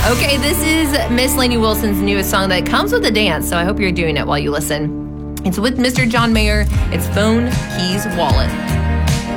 Okay, this is Miss Lainey Wilson's newest song that comes with a dance, so I hope you're doing it while you listen. It's with Mr. John Mayer. It's Phone, Keys, Wallet.